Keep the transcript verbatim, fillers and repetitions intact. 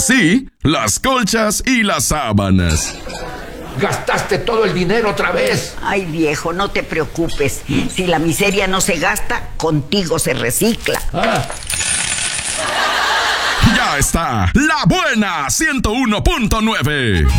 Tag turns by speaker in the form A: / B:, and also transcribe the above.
A: sí, las colchas y las sábanas.
B: ¿Gastaste todo el dinero otra vez?
C: Ay, viejo, no te preocupes. Si la miseria no se gasta, contigo se recicla.
B: Ah.
A: Ya está, La Buena ciento uno punto nueve.